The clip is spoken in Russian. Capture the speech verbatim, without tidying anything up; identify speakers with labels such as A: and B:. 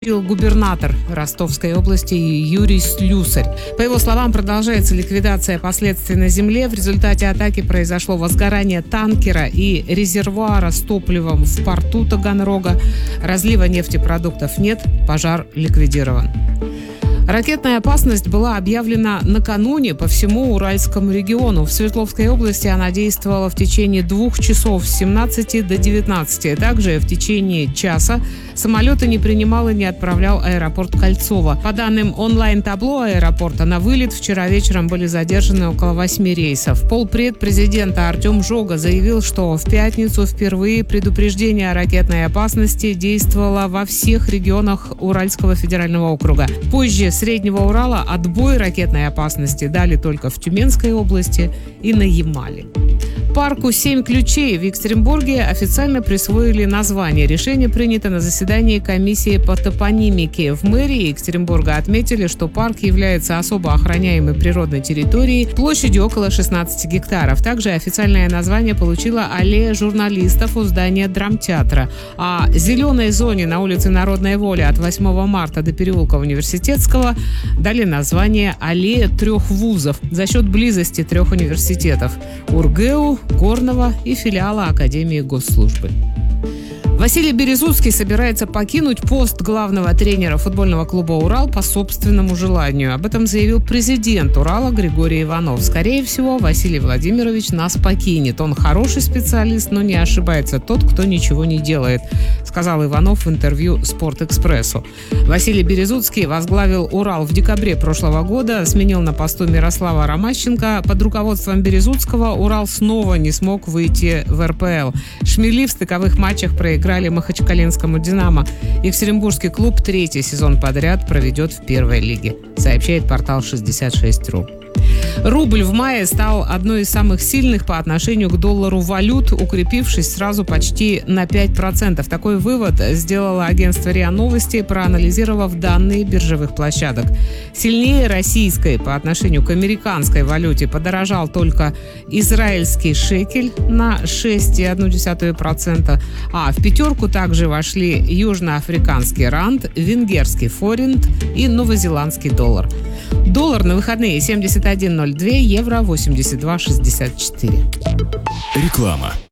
A: Губернатор Ростовской области Юрий Слюсарь. По его словам, продолжается ликвидация последствий на земле. В результате атаки произошло возгорание танкера и резервуара с топливом в порту Таганрога. Разлива нефтепродуктов нет, пожар ликвидирован. Ракетная опасность была объявлена накануне по всему Уральскому региону. В Свердловской области она действовала в течение двух часов с семнадцати до девятнадцати. Также в течение часа самолеты не принимал и не отправлял аэропорт Кольцово. По данным онлайн-табло аэропорта, на вылет вчера вечером были задержаны около восьми рейсов. Полпред президента Артем Жога заявил, что в пятницу впервые предупреждение о ракетной опасности действовало во всех регионах Уральского федерального округа. Позже Среднего Урала отбой ракетной опасности дали только в Тюменской области и на Ямале. Парку «Семь ключей» в Екатеринбурге официально присвоили название. Решение принято на заседании комиссии по топонимике. В мэрии Екатеринбурга отметили, что парк является особо охраняемой природной территорией площадью около шестнадцати гектаров. Также официальное название получила аллея журналистов у здания драмтеатра. А зеленой зоне на улице Народной Воли от восьмого марта до переулка Университетского дали название «Аллея трех вузов» за счет близости трех университетов – УрГЭУ, Горного и филиала Академии госслужбы. Василий Березуцкий собирается покинуть пост главного тренера футбольного клуба «Урал» по собственному желанию. Об этом заявил президент «Урала» Григорий Иванов. Скорее всего, Василий Владимирович нас покинет. Он хороший специалист, но не ошибается тот, кто ничего не делает, сказал Иванов в интервью «Спортэкспрессу». Василий Березуцкий возглавил «Урал» в декабре прошлого года, сменил на посту Мирослава Ромащенко. Под руководством Березуцкого «Урал» снова не смог выйти в эр пэ эл. Шмели в стыковых матчах проиграли Махачкалинскому «Динамо». Екатеринбургский клуб третий сезон подряд проведет в первой лиге, сообщает портал шестьдесят шесть точка ру. Рубль в мае стал одной из самых сильных по отношению к доллару валют, укрепившись сразу почти на пять процентов. Такой вывод сделало агентство РИА Новости, проанализировав данные биржевых площадок. Сильнее российской по отношению к американской валюте подорожал только израильский шекель на шесть целых одну десятую процента, а в пятерку также вошли южноафриканский ранд, венгерский форинт и новозеландский доллар. Доллар на выходные семьдесят один ноль два, евро восемьдесят два шестьдесят четыре.
B: Реклама.